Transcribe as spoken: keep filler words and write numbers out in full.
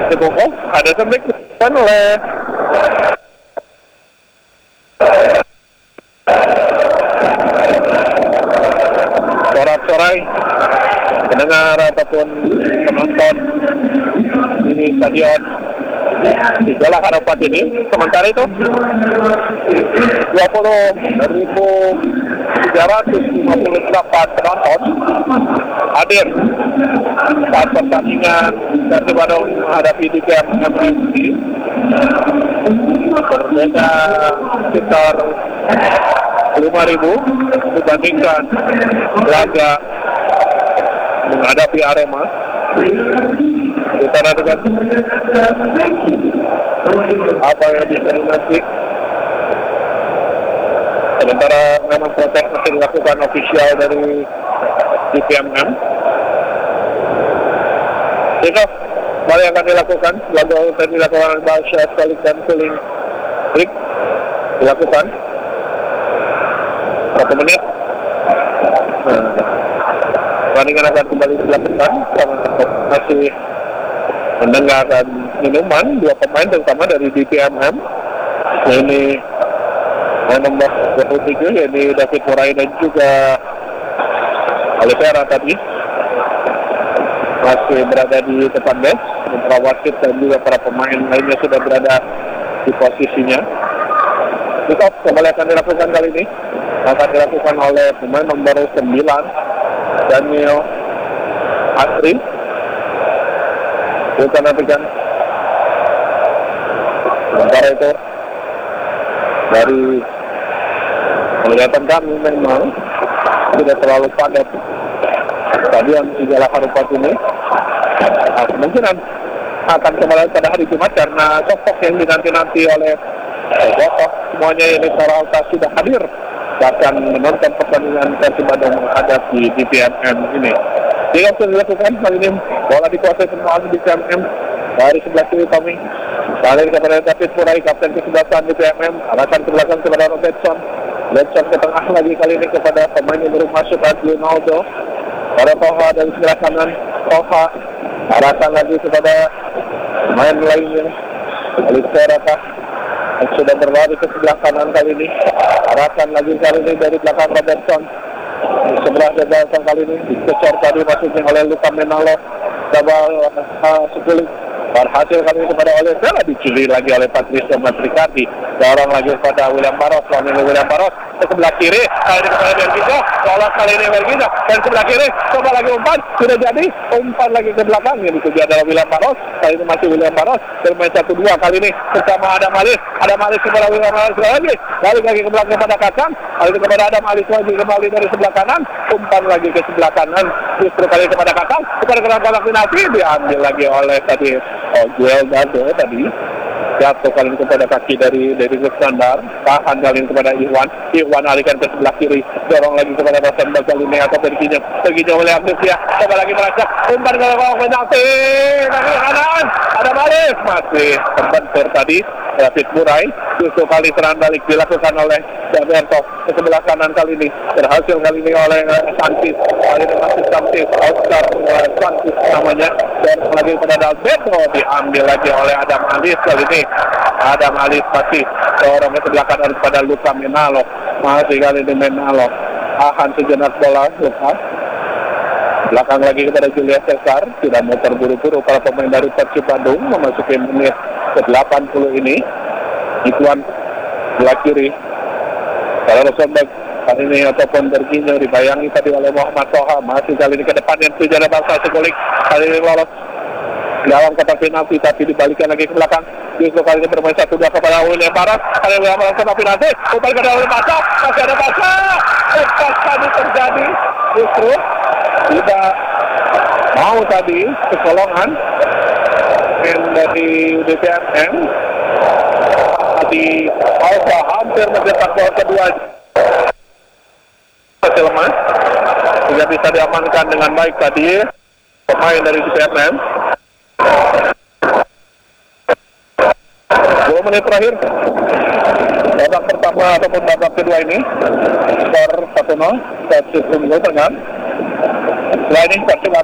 Oh, ada sempat kan oleh sorak-sorai pendengar ataupun penonton ini stadion di Jalan Harapan ini. Sementara itu dua puluh ribu tiga ratus lima puluh delapan penonton hadir saat pertandingan Persib Bandung menghadapi D P M F C. Berbeda sekitar lima ribu dibandingkan laga menghadapi Arema. Kita nantikan apa yang bisa nanti. Sementara memang protes masih dilakukan ofisial dari D P M M. Jadi kembali akan dilakukan lagu yang dilakukan oleh Basya Sekalik dan Kuling Klik dilakukan berapa menit. Nah, pertandingan akan kembali dilakukan sama masih mendengarkan minuman dua pemain terutama dari D P M M. Nah, ini nomor dua puluh tiga yaitu David Murai dan juga Oliveira tadi masih berada di depan bench. Para wasit dan juga para pemain lainnya sudah berada di posisinya. Kita kembali akan dilakukan kali ini akan dilakukan oleh pemain nomor sembilan Daniel Asri. Kita nantikan sementara itu dari penglihatan kami memang tidak terlalu padat stadion di Jalan Harupat ini. Nah, kemungkinan akan kembali pada hari Jumat karena sosok yang dinanti-nanti oleh sosok semuanya ini secara alta sudah hadir bahkan menonton pertandingan Persib Bandung menghadapi D P M M ini. Jika sudah dilakukan kali ini bola dikuasai semua oleh D P M M dari sebelah kiri Tommy. Balik kepada David Murai, kapten kesebelasan D P M M, arahkan ke belakang kepada Robertson. Robertson ke tengah lagi kali ini kepada pemain yang baru masuk Adrianaldo. Pada Toha dari sebelah kanan Toha, arahkan lagi kepada pemain lainnya Oliveira yang sudah berlari ke sebelah kanan kali ini. Arahkan lagi kali ini dari belakang Robertson. Di sebelah Robertson kali ini dikecor tadi masuknya oleh Luka Menalo. Coba uh, Sekulik berhasil kali ini kepada Oliveira, dicuri lagi oleh Patricio Matricati. Dorong lagi kepada William Baros, lawan ini William Baros ke sebelah kiri, kali ini kepada Bergizo, lolos kali ini Bergizo, dan sebelah kiri, coba lagi umpan, sudah jadi, umpan lagi ke belakang, yang dituju adalah William Baros, kali ini masih William Baros, bermain satu dua kali ini, bersama Adam Alis, Adam Alis kepada William Baros lagi, balik lagi ke belakang kepada Kakang, kali ini kepada Adam Alis lagi, kembali dari sebelah kanan, umpan lagi ke sebelah kanan, justru kali ini kepada Kakang, kepada kerangan penalti, diambil lagi oleh tadi, oh, Joel Dado tadi, jatuh kali ini kepada kaki dari dari Iskandar, tahan kali ini kepada Iwan, Iwan alihkan ke sebelah kiri, dorong lagi kepada Rosenberg kali ini atau Berginya, Berginya oleh Amnesia, coba lagi melacak, umpan ke bawah penalti, dari kanan, ada balik, masih terbentur tadi, David Murai, justru kali serangan balik dilakukan oleh Daberto ke sebelah kanan kali ini, berhasil kali ini oleh Santis, kali ini masih Santis, Oscar uh, Santis namanya, dan lagi kepada Daberto, diambil lagi oleh Adam Alis kali ini. Adam Alis masih dorong ke sebelah kanan kepada Luka Menalo, masih kali ini Menalo tahan sejenak bola Luka, belakang lagi kepada Julius Cesar, tidak mau terburu-buru para pemain dari Persib Bandung memasuki menit ke delapan puluh ini. Ituan sebelah kiri kalau Rosenberg kali ini ataupun Berginyo dibayangi tadi oleh Muhammad Toha, masih kali ini ke depan yang tujuan bangsa Sekulik, kali ini lolos dalam kotak penalti tapi dibalikan lagi ke belakang. Justru kali ini bermain satu dua kepada William Baros, kali ini William Baros kotak penalti, umpan ke dalam masa, masih ada masa, lepas tadi terjadi, justru tidak mau tadi kecolongan yang dari D P M M tadi Alfa hampir mencetak gol kedua masih lemah, tidak bisa diamankan dengan baik tadi pemain dari D P M M. dua menit terakhir babak pertama ataupun babak kedua ini, skor satu nol Persib unggul dengan. Setelah ini Persib